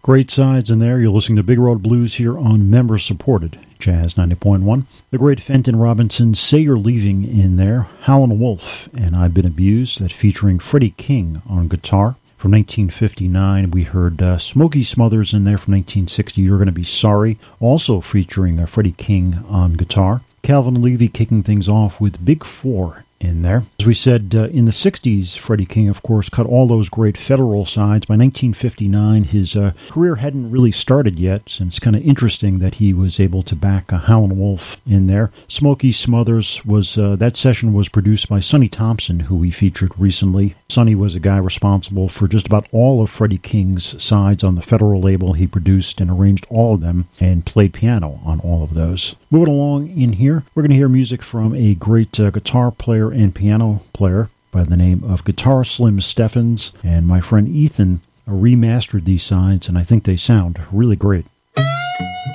Great sides in there. You're listening to Big Road Blues here on member-supported Jazz 90.1. The great Fenton Robinson, Say You're Leaving in there. Howlin' Wolf and I've Been Abused, that featuring Freddie King on guitar. From 1959, we heard Smokey Smothers in there from 1960, You're Gonna Be Sorry, also featuring Freddie King on guitar. Calvin Levy kicking things off with Big Four in there. As we said, in the 60s, Freddie King, of course, cut all those great federal sides. By 1959, his career hadn't really started yet, and it's kind of interesting that he was able to back Howlin' Wolf in there. Smokey Smothers was, that session was produced by Sonny Thompson, who we featured recently. Sonny was a guy responsible for just about all of Freddie King's sides on the federal label. He produced and arranged all of them and played piano on all of those. Moving along in here, we're going to hear music from a great guitar player and piano player by the name of Guitar Slim Steffens, and my friend Ethan remastered these sides, and I think they sound really great.